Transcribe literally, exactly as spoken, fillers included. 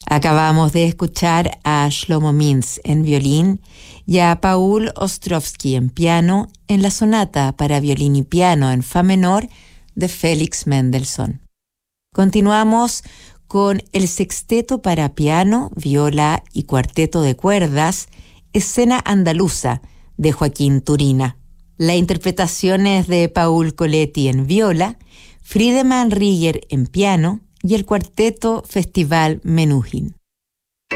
Acabamos de escuchar a Shlomo Mintz en violín y a Paul Ostrovsky en piano en la sonata para violín y piano en fa menor de Félix Mendelssohn. Continuamos con el sexteto para piano, viola y cuarteto de cuerdas, Escena Andaluza de Joaquín Turina. La interpretación es de Paul Coletti en viola, Friedemann Rieger en piano y el cuarteto Festival Menuhin.